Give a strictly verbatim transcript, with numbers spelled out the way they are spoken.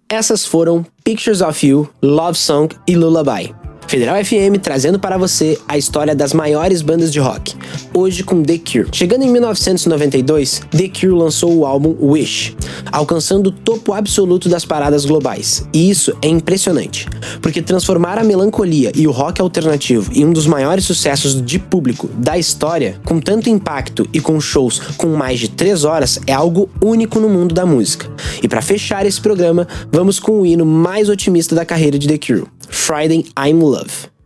Essas foram Pictures of You, Love Song e Lullaby. Federal F M trazendo para você a história das maiores bandas de rock, hoje com The Cure. Chegando em mil novecentos e noventa e dois, The Cure lançou o álbum Wish, alcançando o topo absoluto das paradas globais. E isso é impressionante, porque transformar a melancolia e o rock alternativo em um dos maiores sucessos de público da história, com tanto impacto e com shows com mais de três horas, é algo único no mundo da música. E para fechar esse programa, vamos com o hino mais otimista da carreira de The Cure, Friday I'm Love.